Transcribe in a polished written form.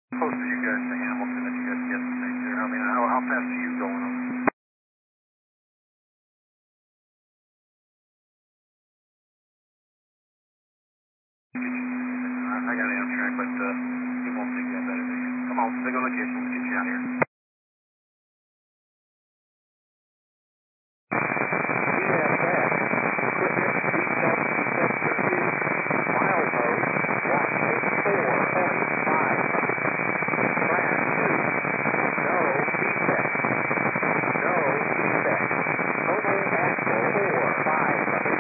Close to you guys to Hamilton that you guys get right there. I mean, how fast are you going? I got Amtrak, but he won't take that better than you. Come on, stay on location. Let's get you out of here.